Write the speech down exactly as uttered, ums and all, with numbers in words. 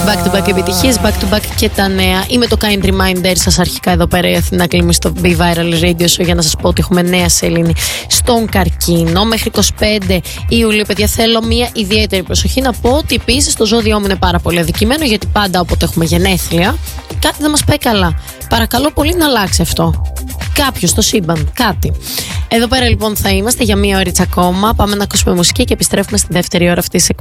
Back to back επιτυχίες, back to back και τα νέα. Είμαι το Kind Reminder σας αρχικά εδώ πέρα η Αθηνά Κλίμη στο Be Viral Radio Show για να σας πω ότι έχουμε νέα σελήνη στον καρκίνο. Μέχρι είκοσι πέντε Ιουλίου, παιδιά, θέλω μια ιδιαίτερη προσοχή. Να πω ότι επίσης το ζώδιό μου είναι πάρα πολύ αδικημένο, γιατί πάντα όποτε έχουμε γενέθλια κάτι δεν μας πάει καλά. Παρακαλώ πολύ να αλλάξει αυτό. Κάποιος στο σύμπαν, κάτι. Εδώ πέρα λοιπόν θα είμαστε για μία ώριτσα ακόμα. Πάμε να ακούσουμε μουσική και επιστρέφουμε στη δεύτερη ώρα αυτής της εκπομπής.